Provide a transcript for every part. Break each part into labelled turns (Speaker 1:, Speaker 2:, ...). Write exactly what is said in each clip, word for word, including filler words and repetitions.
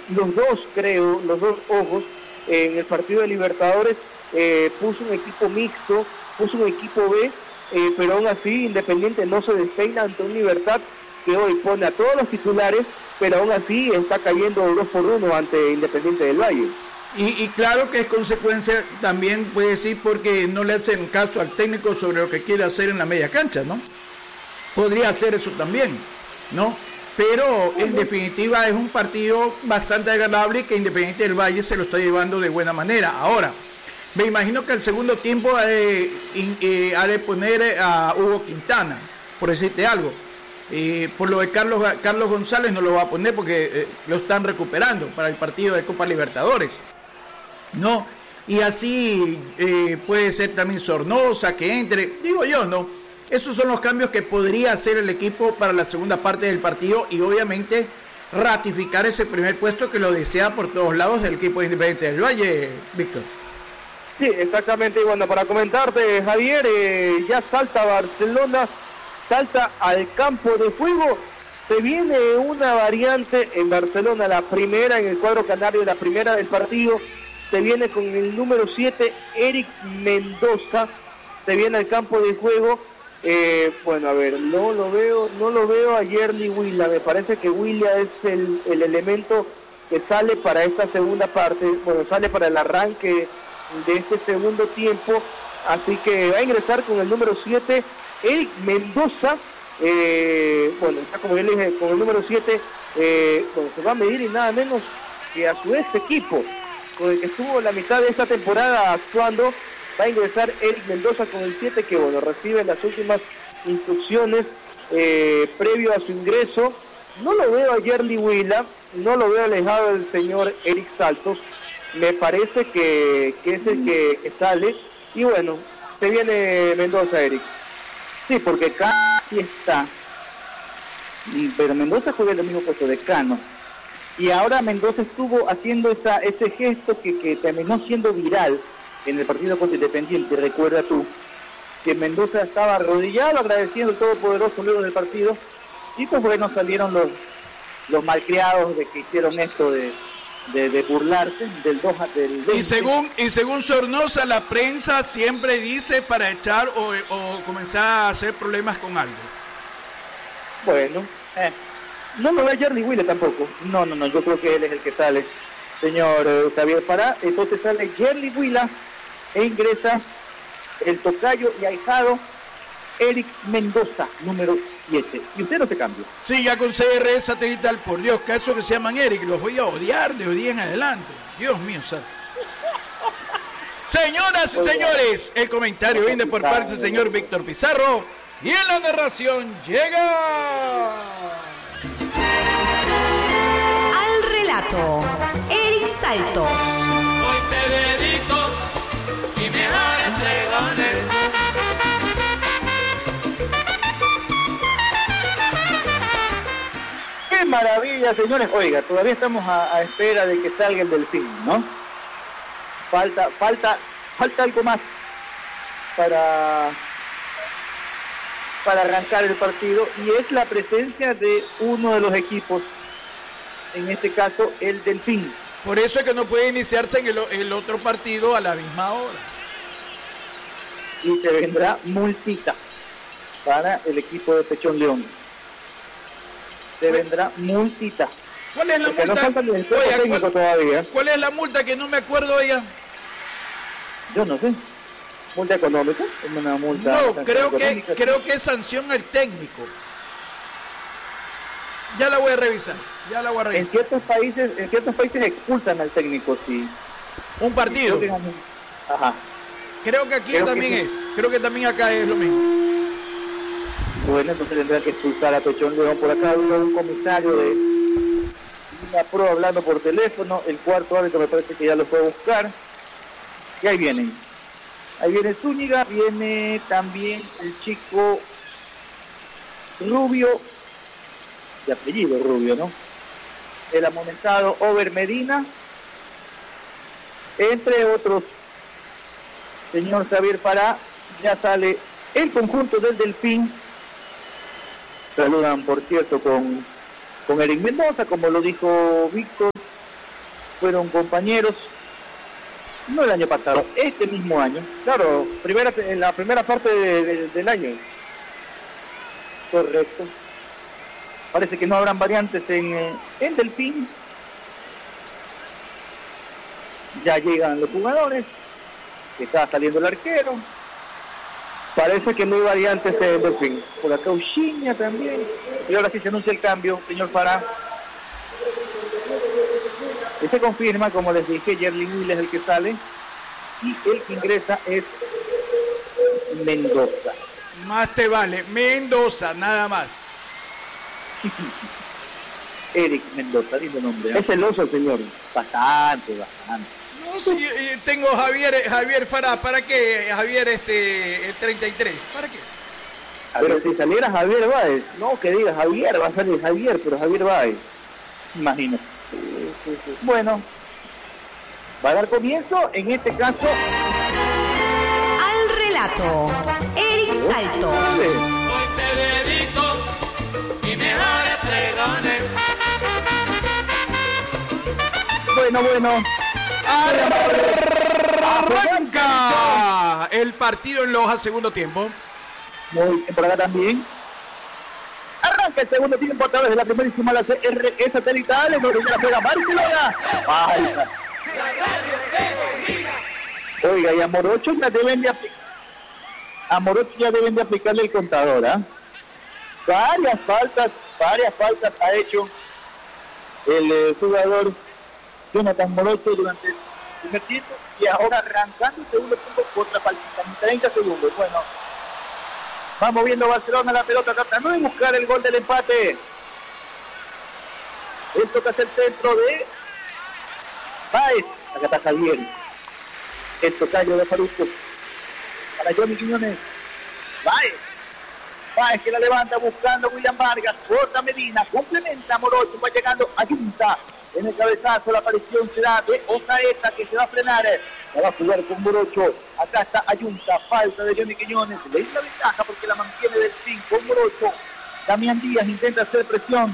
Speaker 1: los dos, creo, los dos ojos, eh, en el partido de Libertadores, eh, puso un equipo mixto, puso un equipo B, eh, pero aún así Independiente no se despeina ante un Libertad que hoy pone a todos los titulares, pero aún así está cayendo dos por uno ante Independiente del Valle.
Speaker 2: Y, y claro que es consecuencia también, puede decir, porque no le hacen caso al técnico sobre lo que quiere hacer en la media cancha, ¿no? Podría hacer eso también, ¿no? Pero en definitiva es un partido bastante agradable que Independiente del Valle se lo está llevando de buena manera. Ahora, me imagino que el segundo tiempo ha de, eh, ha de poner a Hugo Quintana, por decirte algo. Eh, por lo de Carlos, Carlos González no lo va a poner porque eh, lo están recuperando para el partido de Copa Libertadores, ¿no? Y así eh, puede ser también Sornosa que entre, digo yo, ¿no? Esos son los cambios que podría hacer el equipo para la segunda parte del partido y obviamente ratificar ese primer puesto que lo desea por todos lados el equipo de Independiente del Valle, Víctor.
Speaker 1: Sí, exactamente. Y bueno, para comentarte, Javier, eh, ya salta Barcelona, salta al campo de juego. Se viene una variante en Barcelona, la primera en el cuadro canario, la primera del partido. Se viene con el número siete, Eric Mendoza. Se viene al campo de juego. Eh, bueno, a ver, no lo veo, no lo veo a Yerli Huila. Me parece que Huila es el, el elemento que sale para esta segunda parte. Bueno, sale para el arranque de este segundo tiempo. Así que va a ingresar con el número siete, Eric Mendoza. Eh, bueno, está como yo le dije, con el número siete. Eh, bueno, se va a medir y nada menos que a su ex equipo, con el que estuvo la mitad de esta temporada actuando. Va a ingresar Eric Mendoza con el siete, que bueno, recibe las últimas instrucciones eh, previo a su ingreso. No lo veo a Yerli Huila, no lo veo alejado del señor Eric Saltos. Me parece que, que es el que, que sale. Y bueno, se viene Mendoza, Eric.
Speaker 3: Sí, porque casi está. Pero Mendoza juega en el mismo puesto de Cano. Y ahora Mendoza estuvo haciendo esa, ese gesto que, que terminó siendo viral en el partido contra Independiente. Recuerda tú que Mendoza estaba arrodillado agradeciendo al todopoderoso luego del partido. Y pues bueno, salieron los, los malcriados de que hicieron esto de, de, de burlarse del dos del veinte.
Speaker 2: Y según, y según Sornosa, la prensa siempre dice para echar o, o comenzar a hacer problemas con algo.
Speaker 3: Bueno, eh. no lo ve Yerli Huila tampoco. No, no, no, yo creo que él es el que sale, señor eh, Javier Pará. Entonces sale Yerli Huila e ingresa el tocayo y ahijado Eric Mendoza, número siete. Y usted no se cambia.
Speaker 2: Sí, ya con C R E satelital, por Dios, caso que se llaman Eric, los voy a odiar de hoy en adelante. Dios mío, ¿sabes? Señoras y señores, el comentario viene por parte del señor Víctor Pizarro y en la narración llega
Speaker 4: al relato Eric Saltos.
Speaker 5: Hoy te dedico mis mejores pregones.
Speaker 3: ¡Qué maravilla, señores! Oiga, todavía estamos a, a espera de que salga el Delfín, ¿no? Falta, falta, falta algo más para, para arrancar el partido, y es la presencia de uno de los equipos, en este caso el Delfín.
Speaker 2: Por eso es que no puede iniciarse en el, el otro partido a la misma hora.
Speaker 3: Y se vendrá multita para el equipo de Pechón León. Se vendrá multita.
Speaker 2: ¿Cuál es la
Speaker 3: Porque
Speaker 2: multa?
Speaker 3: No falta el
Speaker 2: Oiga,
Speaker 3: técnico
Speaker 2: ¿cuál,
Speaker 3: todavía.
Speaker 2: ¿Cuál es la multa que no me acuerdo, oiga?
Speaker 3: Yo no sé. ¿Multa económica? Es una multa.
Speaker 2: No, creo que,
Speaker 3: económica.
Speaker 2: creo que es sanción al técnico. Ya la voy a revisar. Ya la voy a revisar.
Speaker 3: En ciertos países, en ciertos países expulsan al técnico, sí.
Speaker 2: Un partido.
Speaker 3: Sí, ajá.
Speaker 2: Creo que aquí
Speaker 3: Creo
Speaker 2: también
Speaker 3: que
Speaker 2: es. Creo que también acá es lo mismo.
Speaker 3: Bueno, entonces tendrá que expulsar a Pechón León. Por acá hubo un comisario de una pro hablando por teléfono. El cuarto árbitro me parece que ya lo fue a buscar. Y ahí vienen. Ahí viene Zúñiga, viene también el chico Rubio, de apellido Rubio, ¿no? El amonestado Over Medina, entre otros. Señor Javier Pará, ya sale el conjunto del Delfín. Saludan, por cierto, con, con Eric Mendoza, como lo dijo Víctor. fueron compañeros, no el año pasado, este mismo año.
Speaker 1: Claro, primera, en la primera parte de, de, del año.
Speaker 3: Correcto. Parece que no habrán variantes en, eh, en Delfín. Ya llegan los jugadores. Está saliendo el arquero.
Speaker 1: Parece que no hay variantes en Delfín.
Speaker 3: Por acá Uchiña también. Y ahora sí se anuncia el cambio, señor Farah. Y se confirma, como les dije, Yerlin Will es el que sale. Y el que ingresa es Mendoza.
Speaker 2: Más te vale, Mendoza, nada más.
Speaker 3: Eric Mendoza, lindo nombre. ¿eh?
Speaker 1: Es celoso el señor.
Speaker 3: Bastante, bastante.
Speaker 2: No, sí, eh, tengo Javier, Javier Farah, ¿para qué? Javier, este, el treinta y tres, ¿para qué?
Speaker 1: Pero si saliera Javier Báez, no que diga Javier, va a salir Javier, pero Javier Báez.
Speaker 3: Imagínate. Bueno, va a dar comienzo, en este caso,
Speaker 4: Al relato, Eric Saltos.
Speaker 5: Hoy te dedico mis mejores pregones.
Speaker 3: bueno, bueno.
Speaker 2: Arranca el partido en Loja, segundo tiempo.
Speaker 3: Muy bien, por acá también. Arranca el segundo tiempo a través de la primerísima la C R E satelital, en donde la juega Barcelona. Falta. Oiga, y a Morocho ya deben de aplicar. A Morocho ya deben de aplicarle el contador, ¿ah? ¿eh? Varias faltas, varias faltas ha hecho el eh, jugador Jonathan Morocho durante el primer tiempo, y ahora arrancando el segundo tiempo otra faltita, treinta segundos. Bueno, va moviendo Barcelona la pelota, tratando de buscar el gol del empate. Esto que es el centro de Baez. Acá está Javier. Esto callo de Faruco. Para Johnny Quiñones. Baez. Baez que la levanta buscando a William Vargas. Corta Medina. Complementa a Morocho. Va llegando a Junta. En el cabezazo la aparición será de Osaeta, que se va a frenar. La va a jugar con Morocho. Acá está Ayunta. Falta de Johnny Quiñones. Le hizo la ventaja porque la mantiene del cinco con Morocho. Damián Díaz intenta hacer presión.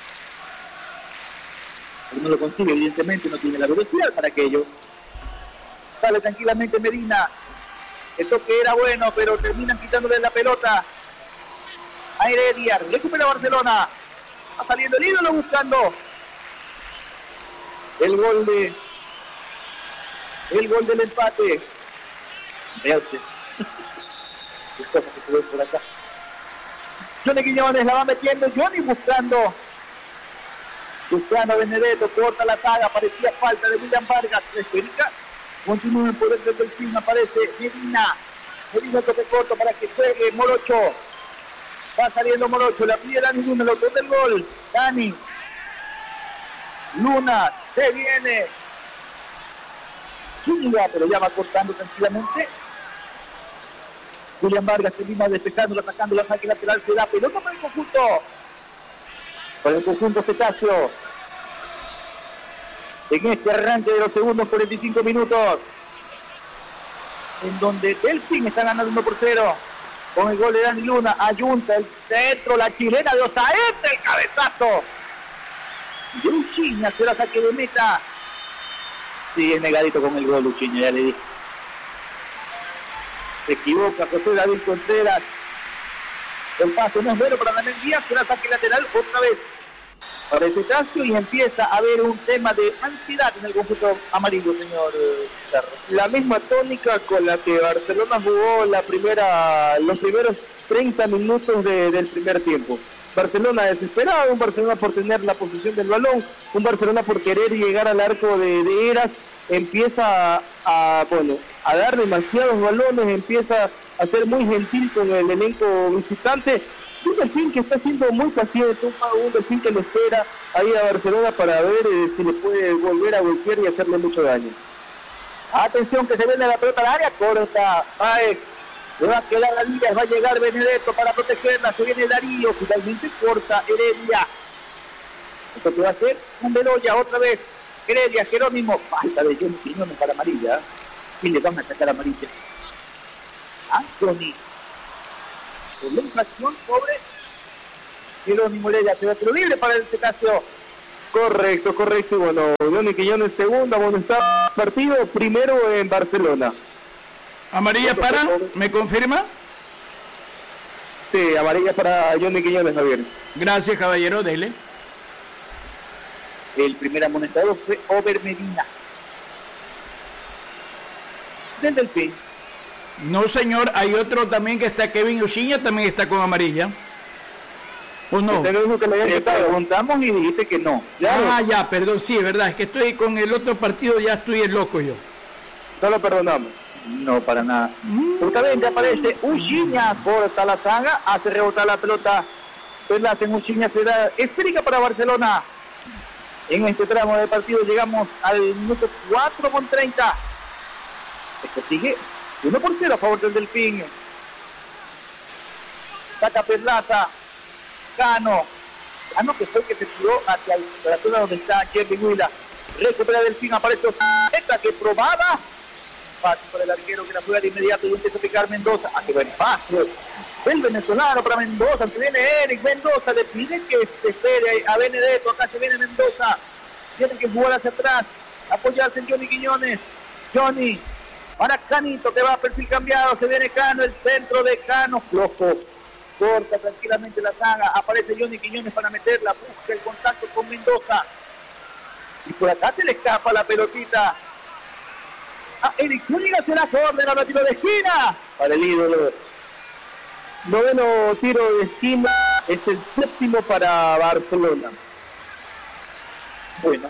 Speaker 3: Pero no lo consigue, evidentemente no tiene la velocidad para aquello. Sale tranquilamente Medina. Esto que era bueno, pero terminan quitándole la pelota a Heredia. Recupera Barcelona. Va saliendo el ídolo buscando el gol de el gol del empate. Vea usted. Qué cosas que se ven por acá. Johnny Quiñones la va metiendo. Johnny buscando buscando a Benedetto. Corta la saga. Parecía falta de William Vargas. Esférica. Continúa en poder del Delfín. Aparece Medina. Medina toque corto para que juegue Morocho. Va saliendo Morocho. La pide Dani Luna. El autor del gol. Dani Luna se viene. Zúñiga, pero ya va cortando tranquilamente. William Vargas termina despejando, atacando la saque lateral. Se da pelota para el conjunto. Para el conjunto Cetáceo. En este arranque de los segundos cuarenta y cinco minutos. En donde Delfín está ganando uno por cero. Con el gol de Dani Luna. Ayunta el centro, la chilena de Osaeta, el cabezazo. De Uchiña, será saque de meta. Sí, es negadito con el gol Uchiña, ya le dije. Se equivoca José David Contreras. El pase no es bueno para Daniel Díaz, será saque lateral otra vez para el Cetáceo, y empieza a haber un tema de ansiedad en el conjunto amarillo, señor Cerro.
Speaker 1: La misma tónica con la que Barcelona jugó la primera, los primeros treinta minutos de, del primer tiempo. Barcelona desesperado, un Barcelona por tener la posición del balón, un Barcelona por querer llegar al arco de, de Eras, empieza a, a, bueno, a dar demasiados balones, empieza a ser muy gentil con el elenco visitante. Un Delfín que está siendo muy paciente, un, un Delfín que lo espera ahí a Barcelona para ver eh, si le puede volver a golpear y hacerle mucho daño.
Speaker 3: Atención que se viene la pelota al área, corta Baez. Le va a quedar la línea, va a llegar Benedetto para protegerla, se viene Darío, finalmente corta Heredia. Esto que va a hacer un Bedoya otra vez. Heredia, Jerónimo, falta de Johnny Quiñones para amarilla. Y le van a sacar amarilla. Anthony. Por la infracción sobre Jerónimo Heredia. Se va a tiro libre para el Cetáceo.
Speaker 1: Correcto, correcto. Y bueno, Johnny Quiñones segundo, amonestado partido, primero en Barcelona.
Speaker 2: ¿Amarilla para? ¿Me confirma?
Speaker 1: Sí, amarilla para Johnny Quiñones, Javier.
Speaker 2: Gracias, caballero, dele.
Speaker 3: El primer amonestado fue Over Medina. Del Delfín.
Speaker 2: No, señor, hay otro también que está, Kevin Uchiña, también está con amarilla. ¿O no?
Speaker 1: Usted no dijo que le habían
Speaker 3: Te
Speaker 1: quitado.
Speaker 3: preguntamos y dijiste que no.
Speaker 2: Ah, ya, perdón, sí, es verdad, es que estoy con el otro partido, ya estoy el loco yo.
Speaker 1: No lo perdonamos.
Speaker 3: No, para nada. Justamente aparece Uchiña por Talazaga, hace rebotar la pelota. Perlas en Uchiña, se da esférica para Barcelona. En este tramo del partido llegamos al minuto cuatro con treinta. Esto sigue uno por cero a favor del Delfín. Saca Perlaza. Cano. Cano que fue el que se tiró hacia la zona donde está Jerry Huila. Recupera Delfín, aparece esta que probada. Fácil para el arquero que la juega de inmediato y empieza a picar Mendoza. Ah, qué buen paso. El venezolano para Mendoza, se viene Eric Mendoza, le pide que se espere a Benedetto, acá se viene Mendoza. Tiene que jugar hacia atrás, apoyarse en Johnny Quiñones. Johnny, para Canito que va a perfil cambiado, se viene Cano, el centro de Cano, flojo. Corta tranquilamente la saga, aparece Johnny Quiñones para meterla, busca el contacto con Mendoza. Y por acá se le escapa la pelotita. A Eric Zúñiga se la córner, la tiro de esquina. Para el ídolo.
Speaker 1: Noveno tiro de esquina, es el séptimo para Barcelona.
Speaker 3: Bueno.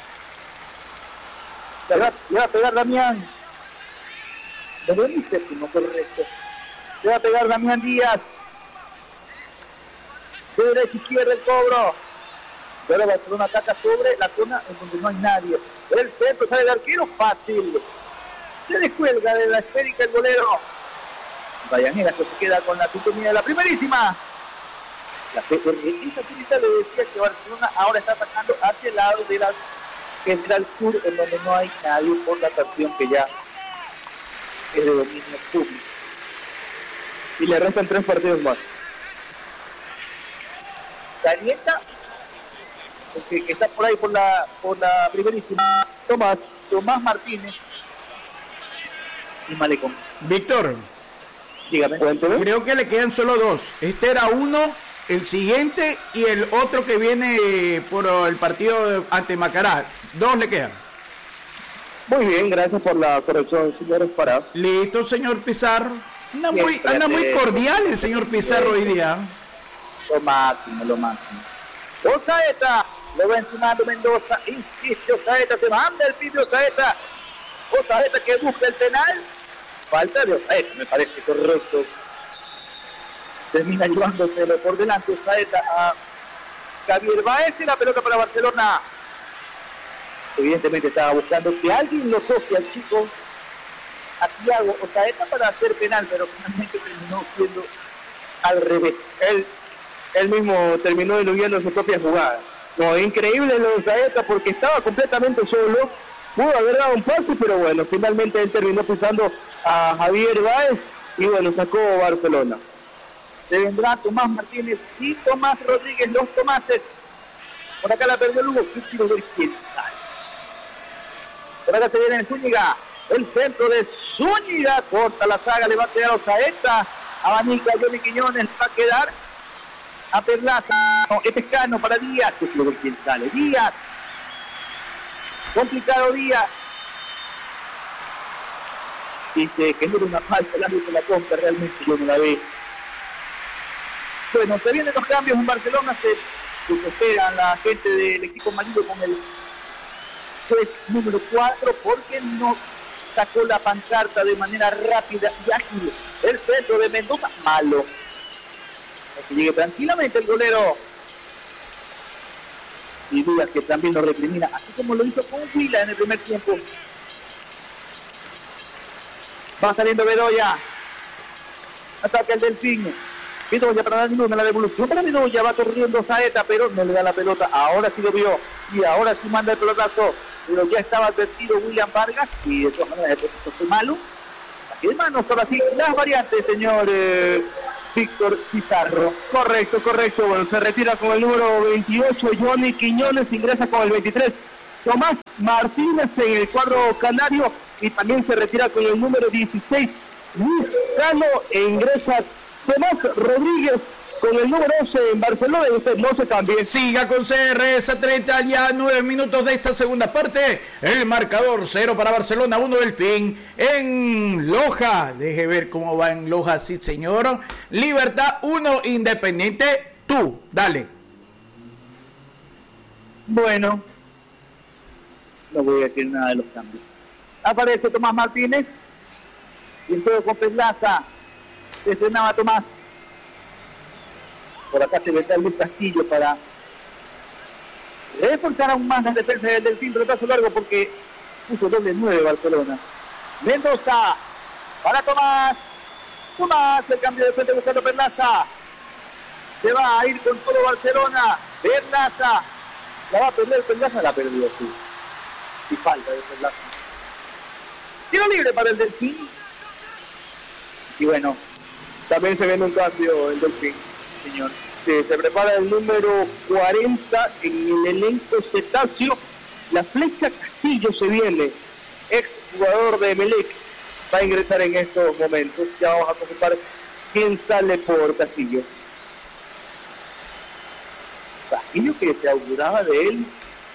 Speaker 3: Le va, le va a pegar Damián. Le doy mi séptimo, correcto. Le va a pegar Damián Díaz. De derecha izquierda el cobro. Ahora Barcelona ataca sobre la zona en donde no hay nadie. El centro sale el arquero, fácil. Se descuelga de la esférica el golero. Vallanera que se queda con la sintonía de la primerísima. La esa turista le decía que Barcelona ahora está atacando hacia el lado de la General Sur, en donde no hay nadie por la atracción que ya es de dominio público.
Speaker 1: Y le restan tres partidos más.
Speaker 3: Danieta, que, que está por ahí por la por la primerísima. Tomás, Tomás Martínez y Malecón.
Speaker 2: Víctor,
Speaker 3: Dígame.
Speaker 1: Cuénteme.
Speaker 2: creo que le quedan solo dos. Este era uno, el siguiente y el otro que viene por el partido ante Macará. Dos le quedan.
Speaker 1: Muy bien, gracias por la corrección, señores. Para.
Speaker 2: Listo, señor Pizarro. Anda muy,
Speaker 3: Siempre
Speaker 2: anda muy
Speaker 3: te-
Speaker 2: cordial el señor Pizarro hoy día.
Speaker 3: Lo máximo, lo máximo. Osaeta, lo va encimando Mendoza, insiste Osaeta, se manda el pibe Osaeta. Osaeta que busca el penal. Falta de Osaeta, me parece correcto. Termina llevándoselo por delante Osaeta a Javier Baez y la pelota para Barcelona. Evidentemente estaba buscando que alguien lo toque al chico, a Thiago Osaeta, para hacer penal, pero finalmente terminó siendo al revés.
Speaker 1: Él, él mismo terminó diluyendo su propia jugada. No, increíble lo de Saeta porque estaba completamente solo. Pudo haber dado un pase, pero bueno, finalmente él terminó pisando a Javier Báez y bueno, sacó Barcelona.
Speaker 3: Se vendrá Tomás Martínez y Tomás Rodríguez, los Tomases. Por acá la perdió Lugo, qué tiro de izquierda. Por acá se viene el Zúñiga, el centro de Zúñiga, corta la saga, le va a quedar a Osaeta, abanica a Johnny Quiñones, va a quedar a Perlaza, no, este es Cano para Díaz, que tiro de quién sale, Díaz, complicado Díaz. Dice que no era una falta, el árbitro la compra, realmente yo no la vi. Bueno, se vienen los cambios en Barcelona, se, se esperan la gente del equipo amarillo con el juez número cuatro porque no sacó la pancarta de manera rápida y ágil. El centro de Mendoza, malo. Que llegue tranquilamente el golero. Y dudas que también lo recrimina, así como lo hizo con Huila en el primer tiempo. Va saliendo Bedoya. Ataca el Delfín. Bedoya para darle una la devolución para Bedoya, va corriendo Saeta, pero no le da la pelota. Ahora sí lo vio y ahora sí manda el pelotazo. Pero ya estaba advertido William Vargas y de todas maneras el proceso fue malo. Aquí de manos, ahora sí, las variantes, señor eh, Víctor Pizarro.
Speaker 1: Correcto, correcto. Bueno, se retira con el número veintiocho Johnny Quiñones, ingresa con el veintitrés Tomás Martínez en el cuadro canario y también se retira con el número dieciséis Luis Cano e ingresa Tomás Rodríguez con el número once en Barcelona y usted no se cambie.
Speaker 2: Siga con C R S treinta, ya nueve minutos de esta segunda parte. El marcador cero para Barcelona, uno Delfín en Loja. Deje ver cómo va en Loja, sí señor. Libertad uno, Independiente, tú, dale.
Speaker 3: Bueno, no voy a decir nada de los cambios. Aparece Tomás Martínez. Y en todo con Perlaza. Se estrenaba Tomás. Por acá se ve a Luis Castillo para reforzar aún más la defensa del Delfín, pelotazo largo porque puso doble nueve Barcelona. Mendoza para Tomás. Tomás, el cambio de frente buscando Perlaza. Se va a ir con todo Barcelona. Perlaza. La va a perder Perlaza, la perdió, sí. Y falta de Perlaza. Tiro libre para el Delfín. Y bueno,
Speaker 1: También se viene un cambio el Delfín,
Speaker 3: señor.
Speaker 1: Sí, se prepara el número cuarenta en el elenco Cetáceo. La Flecha Castillo se viene, ex jugador de Emelec, va a ingresar en estos momentos. Ya vamos a comentar quién sale por Castillo.
Speaker 3: Castillo, que se auguraba de él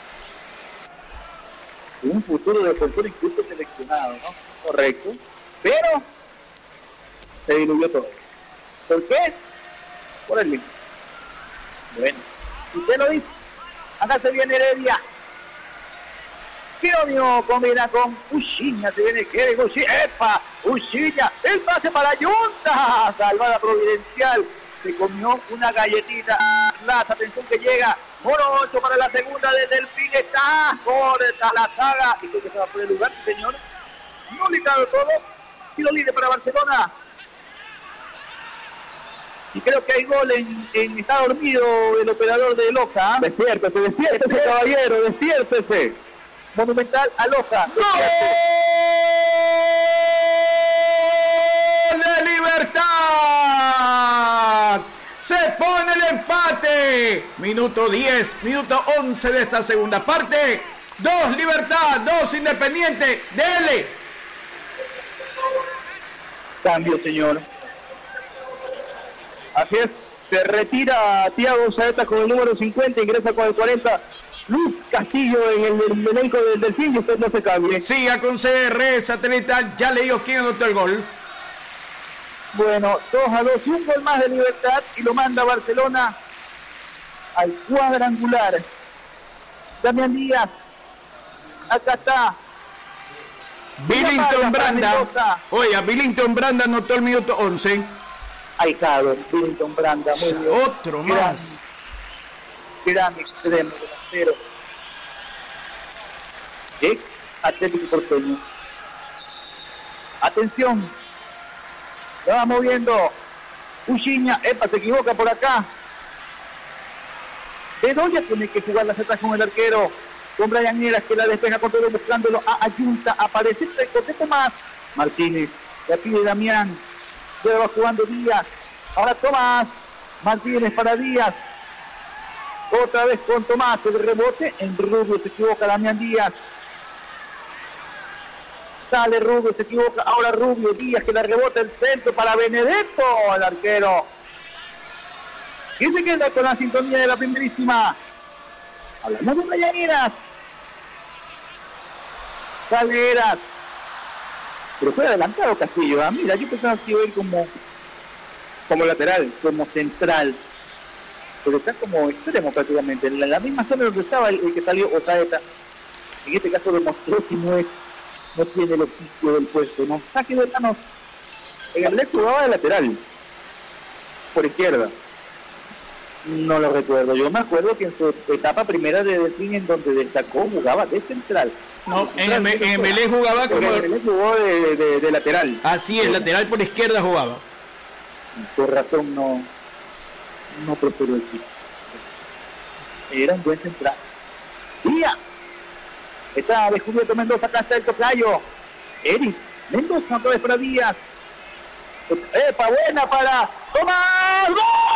Speaker 3: un futuro defensor incluso seleccionado, ¿no?
Speaker 1: Correcto.
Speaker 3: Pero
Speaker 1: Se diluyó todo.
Speaker 3: ¿por qué?
Speaker 1: Por el link.
Speaker 3: Bueno, usted lo dice. Acá se viene Heredia. Quironio combina con Uchiña, se viene Kevin Uchiña. ¡Epa! Uchiña, el pase para Yunta. Salvada providencial. Se comió una galletita. La atención que llega. Morocho para la segunda del Delfín. Está corta la saga. Y creo que se va por el lugar, señor. No ligado todo. Tiro libre para Barcelona. Y creo que hay gol en, en está dormido el operador de Loja. ¿eh?
Speaker 1: Despiértese, despiértese, caballero, despiértese.
Speaker 3: Monumental a Loja.
Speaker 2: ¡Gol de Libertad! Se pone el empate. Minuto diez, minuto once de esta segunda parte. Dos Libertad, dos Independiente. Dele.
Speaker 3: Cambio, señor.
Speaker 1: Así es, se retira Thiago Saeta con el número cincuenta, ingresa con el cuarenta Luis Castillo en el, el elenco del Delfín y usted no se cambie.
Speaker 2: Siga con C R Satélite. Ya le digo quién anotó el gol.
Speaker 3: Bueno, dos a dos, un gol más de Libertad y lo manda Barcelona al cuadrangular. Damián Díaz, acá está.
Speaker 2: Billington Branda.
Speaker 3: Mendoza.
Speaker 2: Oiga, Billington Branda anotó el minuto once.
Speaker 3: Ahijado, Billington Branda, muy bien.
Speaker 2: Otro más.
Speaker 3: Gran, gran extremo delantero. Ex Atlético Porteño. Atención. Se va moviendo. Uchiña, epa, se equivoca por acá. Bedoya tiene que jugar las atrás con el arquero. Con Brian Nieras que la despeja con todo buscándolo a Ayunta. Aparece el coteto más. Martínez, la pide Damián. Ya va jugando Díaz. Ahora Tomás. Martínez para Díaz. Otra vez con Tomás. El rebote en Rubio. Se equivoca Damián Díaz. Sale Rubio. Se equivoca. Ahora Rubio. Díaz que la rebota el centro para Benedetto. El arquero. Y se queda con la sintonía de la primerísima. Hablamos de Brian Nieras. Sale Eras. Pero fue adelantado Castillo. ¿eh? Mira, yo pensaba que iba a ir como,
Speaker 1: Como lateral.
Speaker 3: como central. Pero está como extremo prácticamente. En la, la misma zona donde estaba el, el que salió Osaeta. En este caso demostró que no, es, no tiene el oficio del puesto. No saque de manos.
Speaker 1: En el Lex jugaba de lateral. Por izquierda.
Speaker 3: No lo recuerdo. Yo me acuerdo que en su etapa primera de Delfín, en donde destacó, jugaba de central.
Speaker 2: No, en, en, en Belén jugaba como...
Speaker 1: En el Lex jugó de, de, de lateral.
Speaker 2: Así es, lateral por izquierda jugaba.
Speaker 3: Por razón no, no prosperó el equipo. Era un buen central. Díaz. Está descubierto Mendoza, acá está el tocayo. Eric. Mendoza otra vez para Díaz. ¡Epa, buena para Tomás! ¡Gol!